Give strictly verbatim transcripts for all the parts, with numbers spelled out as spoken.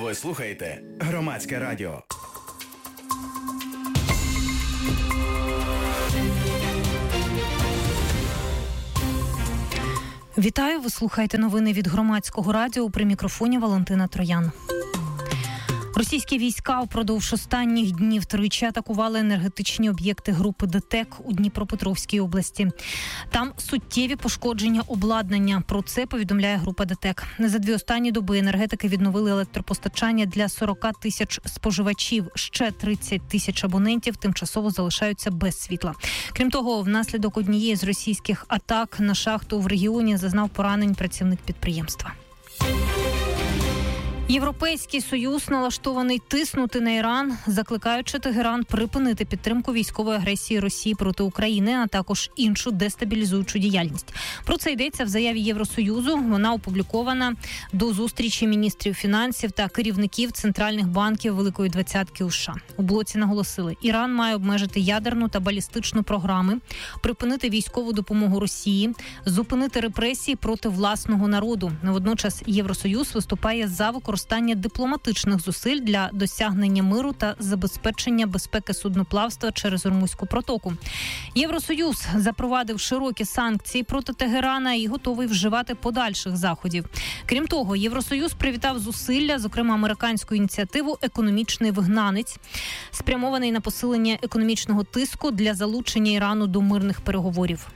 Ви слухаєте Громадське радіо. Вітаю, ви слухаєте новини від Громадського радіо, при мікрофоні Валентина Троян. Російські війська впродовж останніх днів тричі атакували енергетичні об'єкти групи ДТЕК у Дніпропетровській області. Там суттєві пошкодження обладнання. Про це повідомляє група ДТЕК. За дві останні доби енергетики відновили електропостачання для сорок тисяч споживачів. Ще тридцять тисяч абонентів тимчасово залишаються без світла. Крім того, внаслідок однієї з російських атак на шахту в регіоні зазнав поранень працівник підприємства. Європейський Союз налаштований тиснути на Іран, закликаючи Тегеран припинити підтримку військової агресії Росії проти України, а також іншу дестабілізуючу діяльність. Про це йдеться в заяві Євросоюзу. Вона опублікована до зустрічі міністрів фінансів та керівників центральних банків Великої двадцятки у США. У блоці наголосили, Іран має обмежити ядерну та балістичну програми, припинити військову допомогу Росії, зупинити репресії проти власного народу. Водночас Євросоюз виступає за використання Використання дипломатичних зусиль для досягнення миру та забезпечення безпеки судноплавства через Ормузьку протоку. Євросоюз запровадив широкі санкції проти Тегерана і готовий вживати подальших заходів. Крім того, Євросоюз привітав зусилля, зокрема американську ініціативу «Економічний вигнанець», спрямований на посилення економічного тиску для залучення Ірану до мирних переговорів.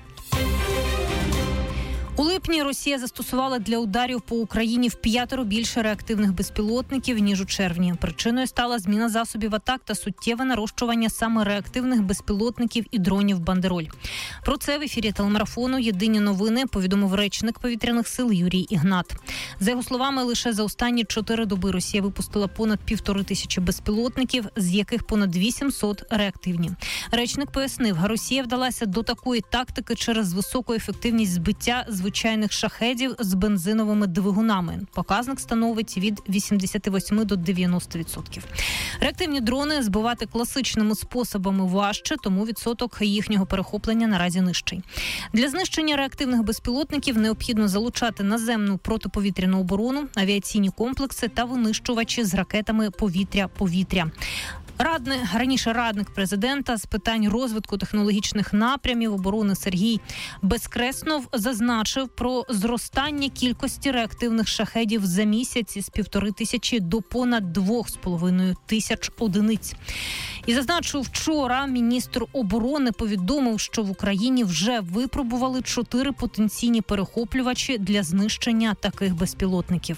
У липні Росія застосувала для ударів по Україні в п'ятеро більше реактивних безпілотників, ніж у червні. Причиною стала зміна засобів атак та суттєве нарощування саме реактивних безпілотників і дронів «Бандероль». Про це в ефірі телемарафону «Єдині новини» повідомив речник повітряних сил Юрій Ігнат. За його словами, лише за останні чотири доби Росія випустила понад півтори тисячі безпілотників, з яких понад вісімсот реактивні. Речник пояснив, Росія вдалася до такої тактики через високу ефективність збиття звичайних шахедів з бензиновими двигунами. Показник становить від вісімдесят вісім до дев'яносто відсотків. Реактивні дрони збивати класичними способами важче, тому відсоток їхнього перехоплення наразі нижчий. Для знищення реактивних безпілотників необхідно залучати наземну протиповітряну оборону, авіаційні комплекси та винищувачі з ракетами повітря-повітря. Радник, раніше радник президента з питань розвитку технологічних напрямів оборони Сергій Безкреснов зазначив про зростання кількості реактивних шахедів за місяць із півтори тисячі до понад двох з половиною тисяч одиниць. І зазначив, вчора міністр оборони повідомив, що в Україні вже випробували чотири потенційні перехоплювачі для знищення таких безпілотників.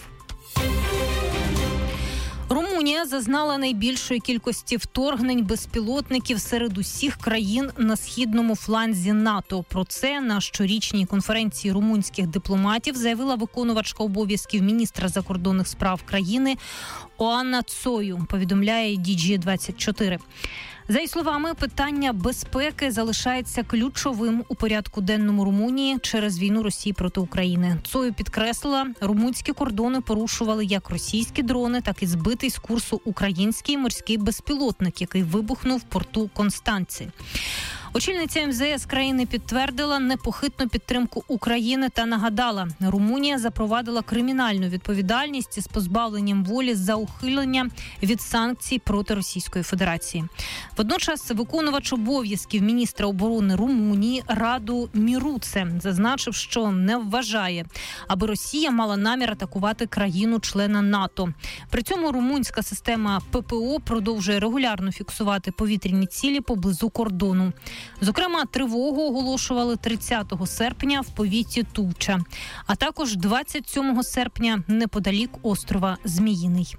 Румунія зазнала найбільшої кількості вторгнень безпілотників серед усіх країн на східному фланзі НАТО. Про це на щорічній конференції румунських дипломатів заявила виконувачка обов'язків міністра закордонних справ країни Оана Цою, повідомляє ді джі двадцять чотири. За її словами, питання безпеки залишається ключовим у порядку денному Румунії через війну Росії проти України. Цою підкреслила, румунські кордони порушували як російські дрони, так і збитий з курсу український морський безпілотник, який вибухнув в порту Констанці. Очільниця ем зе ес країни підтвердила непохитну підтримку України та нагадала, Румунія запровадила кримінальну відповідальність із позбавленням волі за ухилення від санкцій проти Російської Федерації. Водночас виконувач обов'язків міністра оборони Румунії Раду Міруце зазначив, що не вважає, аби Росія мала намір атакувати країну-члена НАТО. При цьому румунська система пе пе о продовжує регулярно фіксувати повітряні цілі поблизу кордону. Зокрема, тривогу оголошували тридцятого серпня в повіті Тувча, а також двадцять сьомого серпня неподалік острова Зміїний.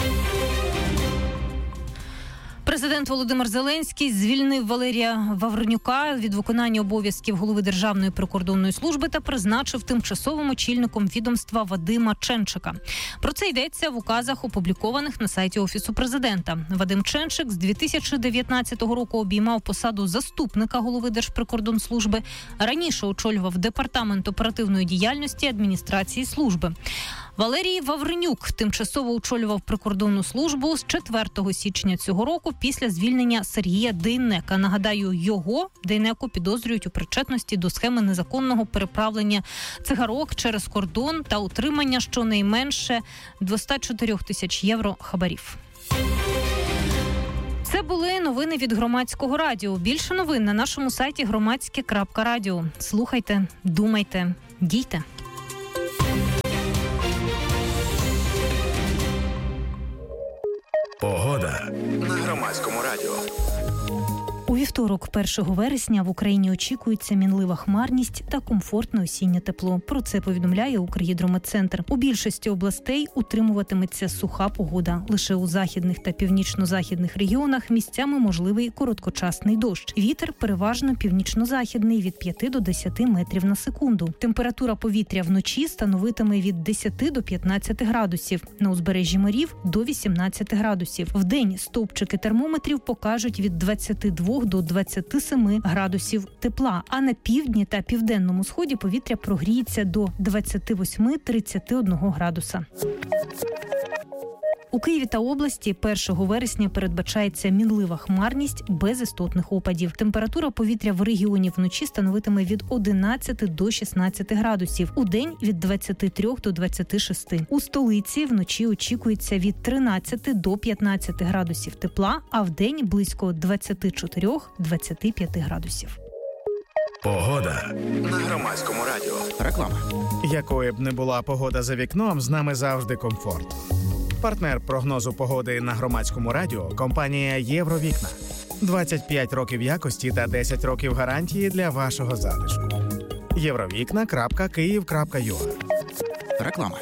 Президент Володимир Зеленський звільнив Валерія Вавренюка від виконання обов'язків голови Державної прикордонної служби та призначив тимчасовим очільником відомства Вадима Ченчика. Про це йдеться в указах, опублікованих на сайті Офісу президента. Вадим Ченчик з дві тисячі дев'ятнадцятого року обіймав посаду заступника голови Держприкордонслужби. Раніше очолював департамент оперативної діяльності адміністрації служби. Валерій Вавренюк тимчасово очолював прикордонну службу з четвертого січня цього року після звільнення Сергія Дейнека. Нагадаю, його, Дейнеку, підозрюють у причетності до схеми незаконного переправлення цигарок через кордон та утримання щонайменше двісті чотири тисяч євро хабарів. Це були новини від Громадського радіо. Більше новин на нашому сайті громадське крапка радіо. Слухайте, думайте, дійте. Погода на Громадському радіо. У вівторок, першого вересня, в Україні очікується мінлива хмарність та комфортне осіннє тепло. Про це повідомляє Укргідрометцентр. У більшості областей утримуватиметься суха погода. Лише у західних та північно-західних регіонах місцями можливий короткочасний дощ. Вітер переважно північно-західний від п'яти до десяти метрів на секунду. Температура повітря вночі становитиме від десяти до п'ятнадцяти градусів. На узбережжі морів – до вісімнадцяти градусів. Вдень стовпчики термометрів покажуть від двадцяти двох до двадцяти семи градусів тепла, а на півдні та південному сході повітря прогріється до двадцяти восьми - тридцяти одного градуса. У Києві та області першого вересня передбачається мінлива хмарність без істотних опадів. Температура повітря в регіоні вночі становитиме від одинадцяти до шістнадцяти градусів. Удень від двадцяти трьох до двадцяти шести. У столиці вночі очікується від тринадцяти до п'ятнадцяти градусів тепла, а вдень близько двадцяти чотирьох - двадцяти п'яти градусів. Погода на Громадському радіо. Реклама. Якою б не була погода за вікном, з нами завжди комфорт. Партнер прогнозу погоди на Громадському радіо – компанія «Євровікна». двадцять п'ять років якості та десять років гарантії для вашого затишку. євровікна крапка київ крапка ю а. Реклама.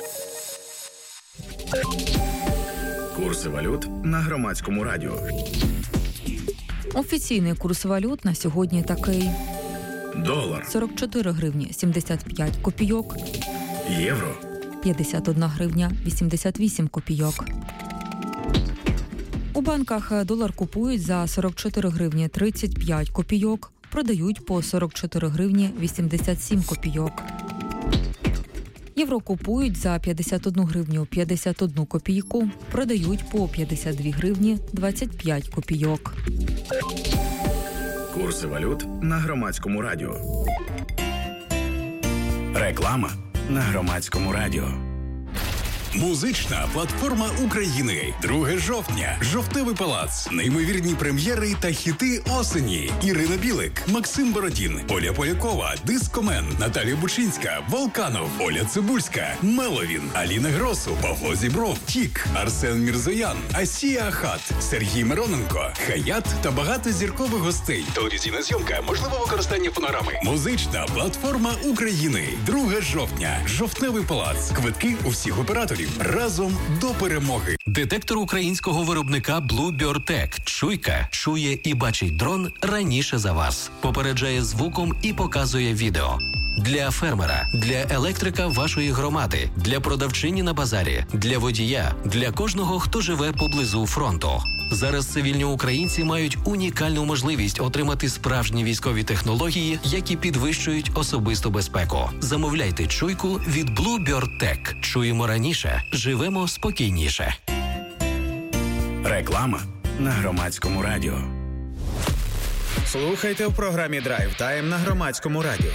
Курси валют на Громадському радіо. Офіційний курс валют на сьогодні такий. Долар сорок чотири гривні сімдесят п'ять копійок. Євро п'ятдесят одна гривня вісімдесят вісім копійок. У банках долар купують за сорок чотири гривні тридцять п'ять копійок, продають по сорок чотири гривні вісімдесят сім копійок. Євро купують за п'ятдесят одну гривню п'ятдесят одну копійку, продають по п'ятдесят дві гривні двадцять п'ять копійок. Курси валют на Громадському радіо. Реклама на Громадському радіо. Музична платформа України. друге жовтня. Жовтневий палац. Неймовірні прем'єри та хіти осені. Ірина Білик, Максим Бородін, Оля Полякова, Дискомен, Наталія Бучинська, Волканов, Оля Цибульська, Меловін, Аліна Гросу, Павло Зібров, Тік, Арсен Мірзоян, Асія Ахат, Сергій Мироненко, Хаят та багато зіркових гостей. Телевізійна зйомка, можливе використання фонограми. Музична платформа України. друге жовтня. Жовтневий палац. Квитки у всіх операторів. Разом до перемоги. Детектор українського виробника Bluebird-Tech. Чуйка чує і бачить дрон раніше за вас. Попереджає звуком і показує відео. Для фермера, для електрика вашої громади, для продавчині на базарі, для водія, для кожного, хто живе поблизу фронту. Зараз цивільні українці мають унікальну можливість отримати справжні військові технології, які підвищують особисту безпеку. Замовляйте чуйку від Bluebird-Tech. Чуємо раніше, живемо спокійніше. Реклама на Громадському радіо. Слухайте в програмі «Драйв Тайм» на Громадському радіо.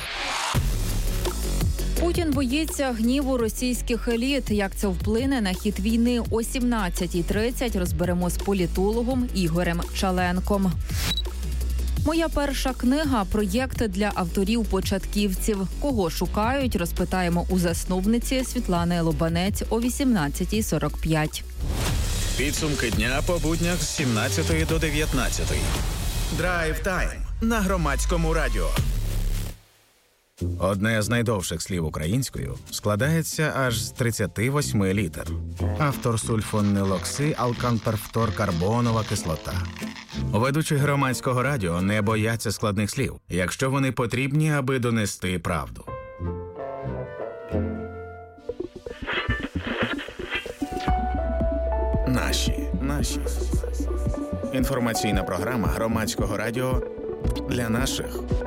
Путін боїться гніву російських еліт. Як це вплине на хід війни о сімнадцятій тридцять розберемо з політологом Ігорем Чаленком. Моя перша книга – проєкт для авторів-початківців. Кого шукають, розпитаємо у засновниці Світлани Лобанець о вісімнадцятій сорок п'ять. Підсумки дня по буднях з сімнадцятої до дев'ятнадцятої. «Драйв Тайм» на Громадському радіо. Одне з найдовших слів українською складається аж з тридцяти восьми літер. Автор сульфонилокси, алканперфторкарбонова кислота. Ведучі Громадського радіо не бояться складних слів, якщо вони потрібні, аби донести правду. Наші, наші. Інформаційна програма Громадського радіо для наших.